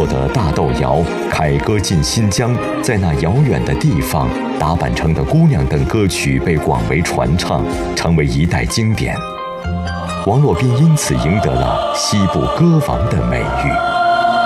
的大豆谣、凯歌进新疆、在那遥远的地方、打扮成的姑娘等歌曲被广为传唱，成为一代经典。王洛宾因此赢得了西部歌王的美誉。